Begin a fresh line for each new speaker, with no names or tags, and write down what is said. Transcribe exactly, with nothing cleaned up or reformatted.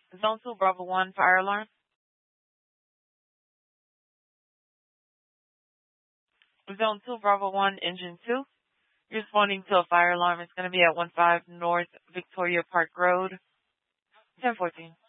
Zone two, Bravo one, fire alarm. Zone two, Bravo one, engine two. You're responding to a fire alarm. It's going to be at one five North Victoria Park Road, ten fourteen.